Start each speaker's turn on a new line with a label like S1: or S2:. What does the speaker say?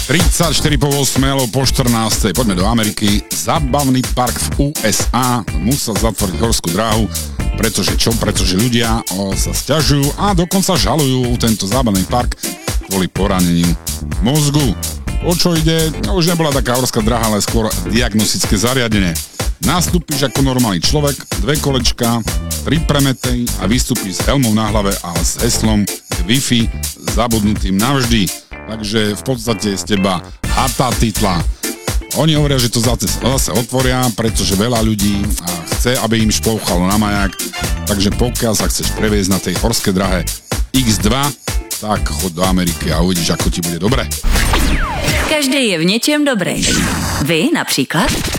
S1: 34 po 8, alebo po 14. Poďme do Ameriky. Zábavný park v USA musel zatvoriť horskú dráhu, pretože ľudia sa sťažujú a dokonca žalujú tento zábavný park kvôli poraneniu mozgu. O čo ide? Už nebola taká horská dráha, ale skôr diagnostické zariadenie. Nastúpiš ako normálny človek, 2 kolečka, 3 premety a vystúpiš s helmou na hlave a s heslom Wi-Fi zabudnutým navždy. Takže v podstate z teba hatá titla. Oni hovoria, že to zase otvoria, pretože veľa ľudí chce, aby im šplouchalo na maják. Takže pokiaľ sa chceš previesť na tej horskej drahe X2, tak chod do Ameriky a uvidíš, ako ti bude dobre.
S2: Každý je v něčem dobrý. Vy například?